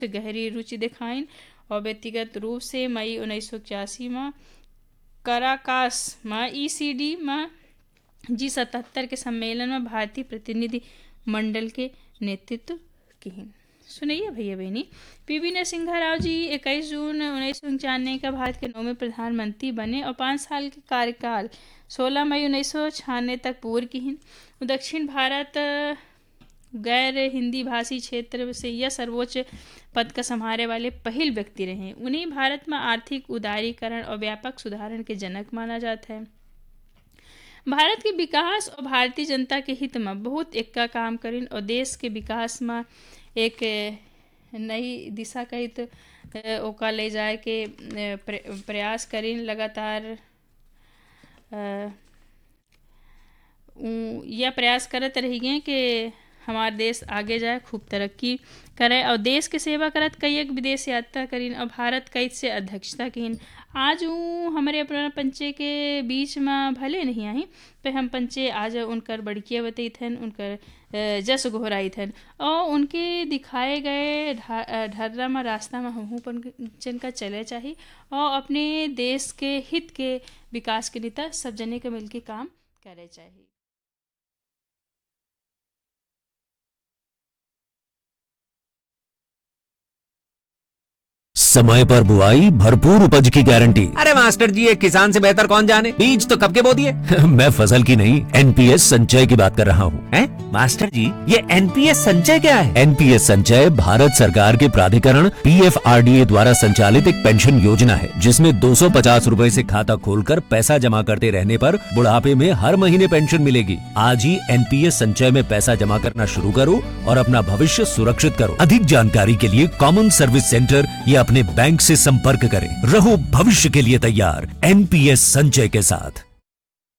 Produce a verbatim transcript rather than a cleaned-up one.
गहरी रुचि दिखाइन और व्यक्तिगत रूप से मई उन्नीस सौ इक्यासी में कराकास में ई सी डी में जी सतहत्तर के सम्मेलन में भारतीय प्रतिनिधि मंडल के नेतृत्व की। सुनिए भैया बहनी, पीवी नरसिम्हा राव जी इक्कीस जून उन्नीस सौ इक्यानवे का भारत के नौवें प्रधानमंत्री बने और पाँच साल के कार्यकाल सोलह मई उन्नीस सौ छियानवे तक पूर्ण की। दक्षिण भारत गैर हिंदी भाषी क्षेत्र से यह सर्वोच्च पद का संभालने वाले पहले व्यक्ति रहे। उन्हें भारत में आर्थिक उदारीकरण और व्यापक सुधारण के जनक माना जाता है। भारत के विकास और भारतीय जनता के हित में बहुत एक्का काम करें और देश के विकास में एक नई दिशा का हित ओका ले जाए के प्रयास करें। लगातार यह प्रयास करते रहिए कि हमारा देश आगे जाए, खूब तरक्की करे और देश के सेवा करत कई एक विदेश यात्रा करीन और भारत कई से अध्यक्षता की। आज वो हमारे अपना पंचे के बीच में भले नहीं आई पे हम पंचे आज उनकर बड़किया बताई थन, उनकर जस घोराई थन और उनके दिखाए गए ढर्रा में रास्ता में हमहू पंचन का चले चाहिए और अपने देश के हित के विकास के लिए सब जने के मिल के काम करे चाहिए। समय पर बुआई, भरपूर उपज की गारंटी। अरे मास्टर जी, ये किसान से बेहतर कौन जाने? बीज तो कब के बो दिए? मैं फसल की नहीं, एन पी एस संचय की बात कर रहा हूँ। हैं? मास्टर जी, ये एन पी एस संचय क्या है? एन पी एस संचय भारत सरकार के प्राधिकरण P F R D A द्वारा संचालित एक पेंशन योजना है, जिसमें दो सौ पचास रूपए से खाता खोलकर पैसा जमा करते रहने पर बुढ़ापे में हर महीने पेंशन मिलेगी। आज ही एन पी एस संचय में पैसा जमा करना शुरू करो और अपना भविष्य सुरक्षित करो। अधिक जानकारी के लिए कॉमन सर्विस सेंटर या अपने बैंक से संपर्क करें। रहो भविष्य के लिए तैयार एन पी एस संचय के साथ।